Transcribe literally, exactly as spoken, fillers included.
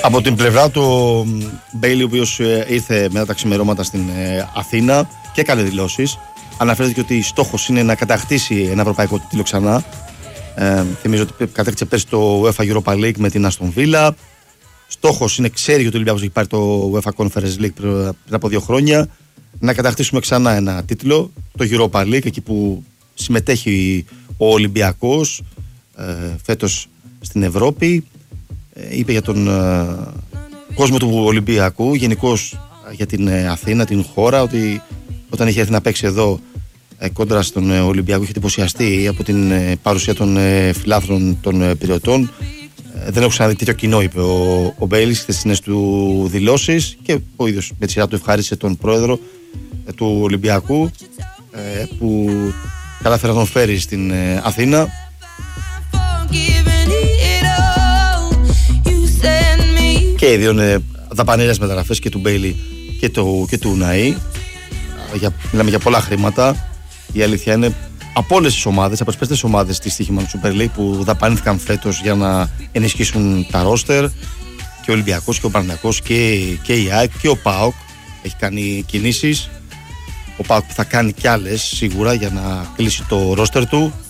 Από την πλευρά του Μπέιλι, ο οποίος ήρθε μετά τα ξημερώματα στην Αθήνα και έκανε δηλώσεις, αναφέρθηκε ότι στόχος είναι να κατακτήσει ένα ευρωπαϊκό τίτλο ξανά. Ε, θυμίζω ότι κατέκτησε πέρσι το UEFA Europa League με την Aston Villa. Στόχος είναι, ξέρει ότι ο Ολυμπιακός έχει πάρει το UEFA Conference League πριν από δύο χρόνια, να κατακτήσουμε ξανά ένα τίτλο, το Europa League, εκεί που συμμετέχει ο Ολυμπιακός ε, φέτος στην Ευρώπη. Ε, είπε για τον ε, κόσμο του Ολυμπιακού, γενικώς για την ε, Αθήνα, την χώρα, ότι όταν είχε έρθει να παίξει εδώ ε, κόντρα στον ε, Ολυμπιακό, είχε εντυπωσιαστεί από την ε, παρουσία των ε, φιλάθλων των ε, πυριωτών. Ε, δεν έχω ξαναδεί τέτοιο κοινό, είπε ο, ο Μπέιλι στις χθεσινές του δηλώσεις, και ο ίδιος με τη σειρά του ευχάρισε τον πρόεδρο ε, του Ολυμπιακού ε, που κατάφερε να τον φέρει στην ε, Αθήνα. Και οι δύο είναι δαπανηρές μεταγραφές, και του Μπέιλι και του, και του Ναΐ. Για, μιλάμε για πολλά χρήματα. Η αλήθεια είναι, από όλες τις ομάδες, από τις πέντε ομάδες της στοίχημα του Super League που δαπανήθηκαν φέτος για να ενισχύσουν τα ρόστερ, και ο Ολυμπιακός και ο Παναθηναϊκός και, και η ΑΕΚ και ο ΠΑΟΚ έχει κάνει κινήσεις. Ο ΠΑΟΚ θα κάνει κι άλλες σίγουρα για να κλείσει το ρόστερ του.